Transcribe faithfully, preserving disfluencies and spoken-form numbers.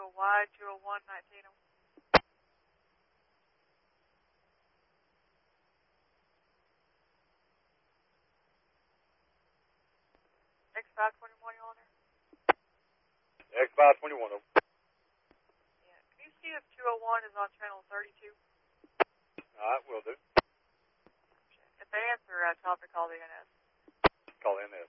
Echo Y two oh one nineteen. X five twenty-one, you on there? X five twenty-one, over. Yeah. Can you see if two oh one is on channel thirty-two? Alright, will do. If they answer, uh, tell them to call the N S. Call N S.